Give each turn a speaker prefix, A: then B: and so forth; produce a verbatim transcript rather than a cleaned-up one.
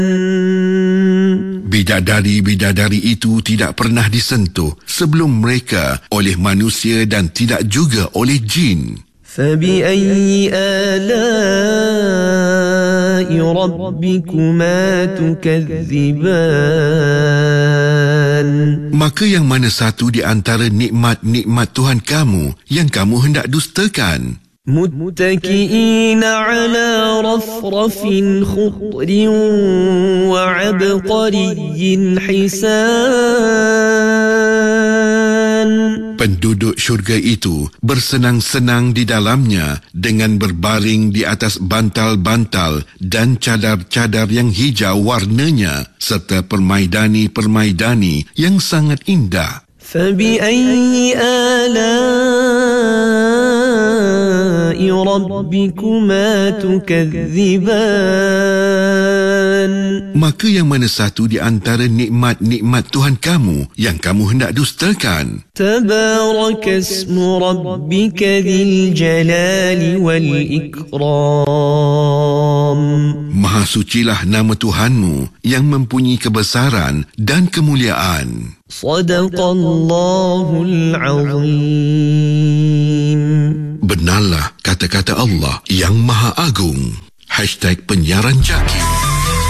A: Bidadari-bidadari itu tidak pernah disentuh sebelum mereka oleh manusia dan tidak juga oleh jin.
B: فَبِأَيِّ آلَاءِ رَبِّكُمَا تُكَذِّبَانِ.
A: Maka yang mana satu di antara nikmat-nikmat Tuhan kamu yang kamu hendak dustakan?
B: متكئين على رفرف خضر وعبقري حسان.
A: Penduduk syurga itu bersenang-senang di dalamnya dengan berbaring di atas bantal-bantal dan cadar-cadar yang hijau warnanya serta permaidani-permaidani yang sangat indah.
B: فَبِأَيِّ آلَاءِ رَبِّكُمَا تُكَذِّبَانِ.
A: Maka yang mana satu di antara nikmat-nikmat Tuhan kamu yang kamu hendak dustakan?
B: تَبَارَكَ اسْمُ رَبِّكَ ذِي الْجَلَالِ وَالْإِكْرَامِ.
A: Maha sucilah nama Tuhanmu yang mempunyai kebesaran dan kemuliaan.
B: Sadaqallahul Azim.
A: Benarlah kata-kata Allah yang Maha Agung. Hashtag Penyiaran Jaki.